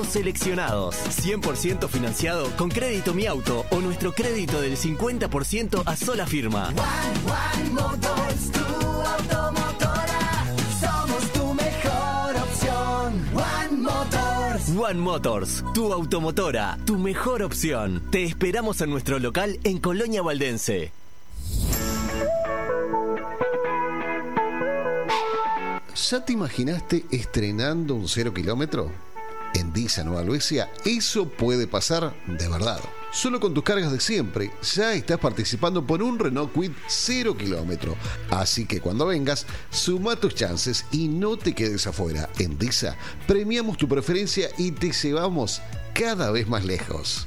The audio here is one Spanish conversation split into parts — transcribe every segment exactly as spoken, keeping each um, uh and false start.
Seleccionados, cien por ciento financiado con Crédito Mi Auto o nuestro crédito del cincuenta por ciento a sola firma. One, One Motors, tu automotora, somos tu mejor opción. One Motors. One Motors, tu automotora, tu mejor opción. Te esperamos en nuestro local en Colonia Valdense. ¿Ya te imaginaste estrenando un cero kilómetro? En Disa Nueva Albesia, eso puede pasar de verdad. Solo con tus cargas de siempre, ya estás participando por un Renault Kwid cero kilómetro. Así que cuando vengas, suma tus chances y no te quedes afuera. En Disa, premiamos tu preferencia y te llevamos cada vez más lejos.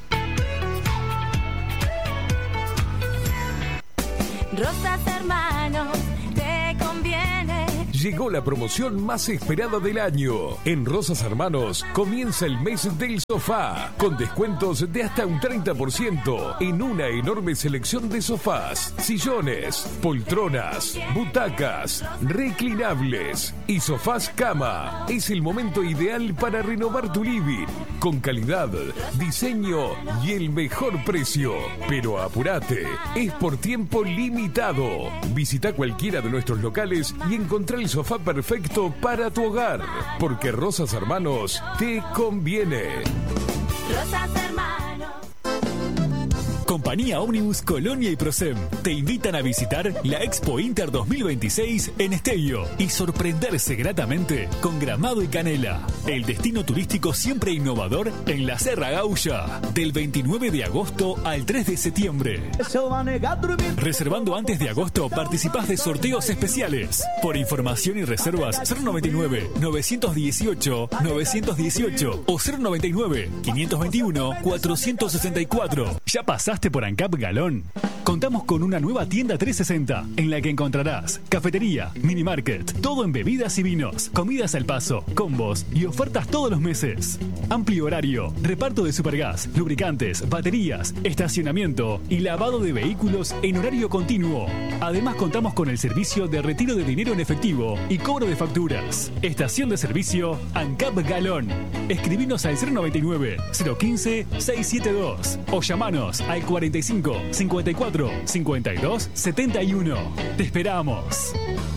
Rosas Hermanos, te conviene. Llegó la promoción más esperada del año. En Rosas Hermanos comienza el mes del sofá, con descuentos de hasta un treinta por ciento en una enorme selección de sofás, sillones, poltronas, butacas, reclinables y sofás cama. Es el momento ideal para renovar tu living, con calidad, diseño y el mejor precio. Pero apurate, es por tiempo limitado. Visita cualquiera de nuestros locales y encontrá el sofá perfecto para tu hogar, porque Rosas Hermanos te conviene. Rosas Hermanos. Compañía Ómnibus Colonia y Prosem te invitan a visitar la Expo Inter dos mil veintiséis en Esteio y sorprenderse gratamente con Gramado y Canela, el destino turístico siempre innovador en la Serra Gaulla, del veintinueve de agosto al tres de septiembre. Reservando antes de agosto participás de sorteos especiales. Por información y reservas cero noventa y nueve, novecientos dieciocho, novecientos dieciocho o cero noventa y nueve, quinientos veintiuno, cuatrocientos sesenta y cuatro. ¿Ya pasaste por ANCAP Galón? Contamos con una nueva tienda trescientos sesenta en la que encontrarás cafetería, mini market, todo en bebidas y vinos, comidas al paso, combos y ofertas todos los meses. Amplio horario, reparto de supergas, lubricantes, baterías, estacionamiento y lavado de vehículos en horario continuo. Además contamos con el servicio de retiro de dinero en efectivo y cobro de facturas. Estación de servicio ANCAP Galón. Escribinos al cero noventa y nueve, cero quince, seiscientos setenta y dos o llamanos al cuarenta y cinco, cincuenta y cuatro, cincuenta y dos, setenta y uno. Te esperamos.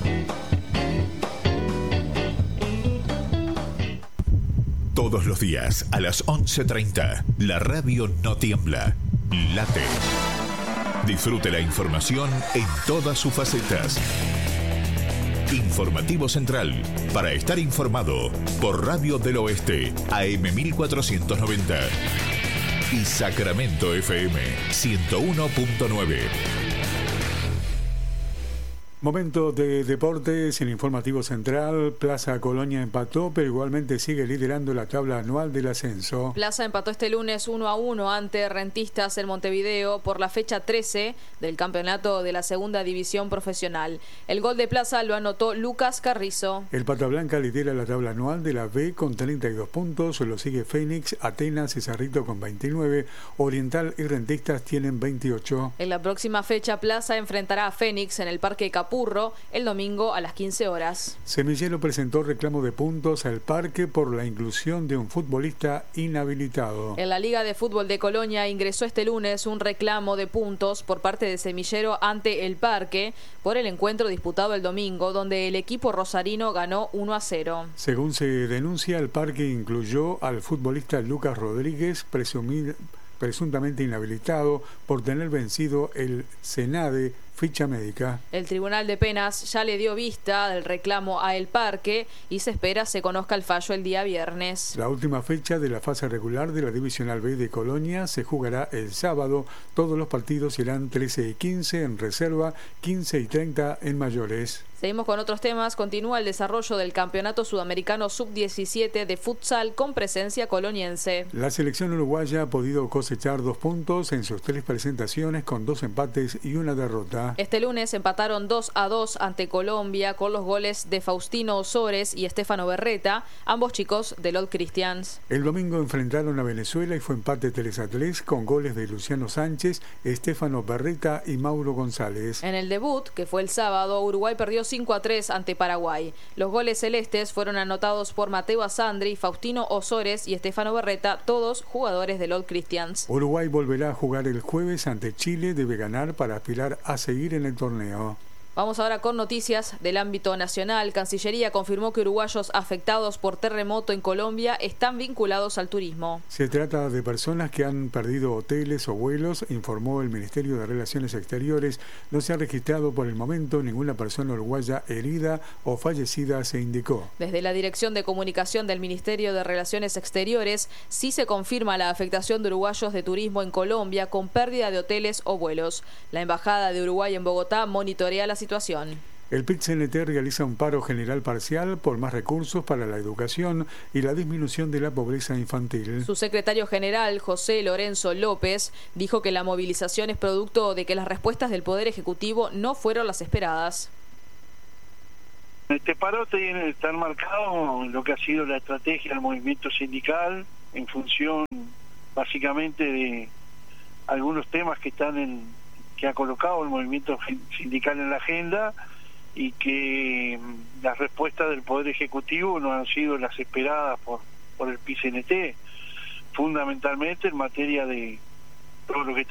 Todos los días a las once treinta, la radio no tiembla, late. Disfrute la información en todas sus facetas. Informativo Central, para estar informado, por Radio del Oeste, A M mil cuatrocientos noventa. Y Sacramento F M ciento uno punto nueve. Momento de deportes en Informativo Central. Plaza Colonia empató, pero igualmente sigue liderando la tabla anual del ascenso. Plaza empató este lunes uno a uno ante Rentistas en Montevideo por la fecha trece del campeonato de la segunda división profesional. El gol de Plaza lo anotó Lucas Carrizo. El Pata Blanca lidera la tabla anual de la B con treinta y dos puntos, lo sigue Fénix, Atenas y Cerrito con veintinueve, Oriental y Rentistas tienen veintiocho. En la próxima fecha Plaza enfrentará a Fénix en el Parque Capurro el domingo a las quince horas. Semillero presentó reclamo de puntos al Parque por la inclusión de un futbolista inhabilitado. En la Liga de Fútbol de Colonia ingresó este lunes un reclamo de puntos por parte de Semillero ante el Parque por el encuentro disputado el domingo, donde el equipo rosarino ganó uno a cero. Según se denuncia, el Parque incluyó al futbolista Lucas Rodríguez, presumido presuntamente inhabilitado por tener vencido el SENADE ficha médica. El Tribunal de Penas ya le dio vista del reclamo a El Parque y se espera se conozca el fallo el día viernes. La última fecha de la fase regular de la Divisional B de Colonia se jugará el sábado. Todos los partidos serán trece y quince en reserva, quince y treinta en mayores. Seguimos con otros temas. Continúa el desarrollo del Campeonato Sudamericano sub diecisiete de futsal con presencia coloniense. La selección uruguaya ha podido cosechar dos puntos en sus tres presentaciones con dos empates y una derrota. Paraguaya. Este lunes empataron dos a dos ante Colombia con los goles de Faustino Osores y Estefano Berreta, ambos chicos del Old Christians. El domingo enfrentaron a Venezuela y fue empate tres a tres con goles de Luciano Sánchez, Estefano Berreta y Mauro González. En el debut, que fue el sábado, Uruguay perdió cinco a tres ante Paraguay. Los goles celestes fueron anotados por Mateo Asandri, Faustino Osores y Estefano Berreta, todos jugadores del Old Christians. Uruguay volverá a jugar el jueves ante Chile, debe ganar para aspirar a seguir en el torneo. Vamos ahora con noticias del ámbito nacional. Cancillería confirmó que uruguayos afectados por terremoto en Colombia están vinculados al turismo. Se trata de personas que han perdido hoteles o vuelos, informó el Ministerio de Relaciones Exteriores. No se ha registrado por el momento ninguna persona uruguaya herida o fallecida, se indicó. Desde la Dirección de Comunicación del Ministerio de Relaciones Exteriores, sí se confirma la afectación de uruguayos de turismo en Colombia con pérdida de hoteles o vuelos. La Embajada de Uruguay en Bogotá monitorea la situación. Situación. El P I T-C N T realiza un paro general parcial por más recursos para la educación y la disminución de la pobreza infantil. Su secretario general, José Lorenzo López, dijo que la movilización es producto de que las respuestas del Poder Ejecutivo no fueron las esperadas. Este paro tiene, está enmarcado en lo que ha sido la estrategia del movimiento sindical en función básicamente de algunos temas que están en que ha colocado el movimiento sindical en la agenda y que las respuestas del Poder Ejecutivo no han sido las esperadas por, por el P I C N T, fundamentalmente en materia de todo lo que